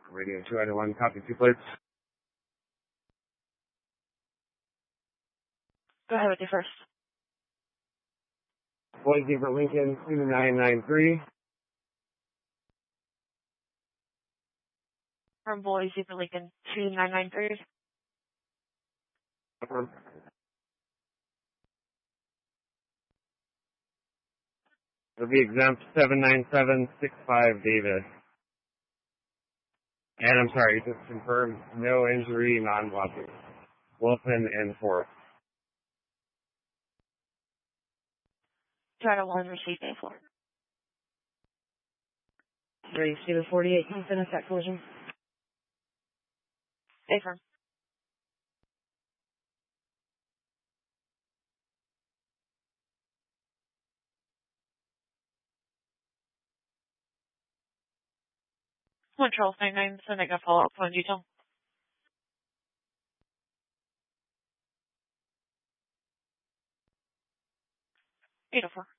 Radio 291, copy 2 plates. Go ahead with your first. Boise for Lincoln 2993. From Boise for Lincoln 2993. It'll be exempt 79765 David. And I'm sorry, just confirmed no injury, non-blocking. Wilson and Forrest. Try to one receive A4. Ready, Stephen 48, can you finish that collision? A-firm. Charles 99, so I got follow-up on detail. 804.